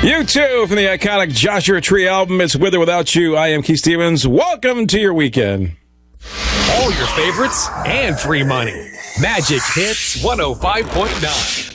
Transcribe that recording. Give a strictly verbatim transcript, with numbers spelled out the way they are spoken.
You too, from the iconic Joshua Tree album, It's With or Without You. I am Keith Stevens. Welcome to your weekend. All your favorites and free money. Magic Hits one oh five point nine.